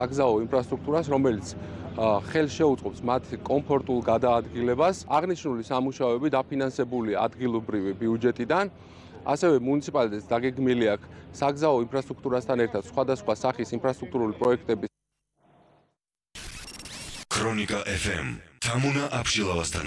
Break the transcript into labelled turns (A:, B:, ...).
A: საგზაო ინფრასტრუქტურას, რომელიც ხელს შეუწყობს მათ კომფორტულ გადაადგილებას. აღნიშნული სამუშაოები დაფინანსებულია ადგილობრივი ბიუჯეტიდან. ასევე მუნიციპალიტეტს დაგეგმილი აქვს საგზაო ინფრასტრუქტურასთან ერთად სხვადასხვა სახის ინფრასტრუქტურული პროექტების
B: ქრონიკა FM თამუნა აბშილავასთან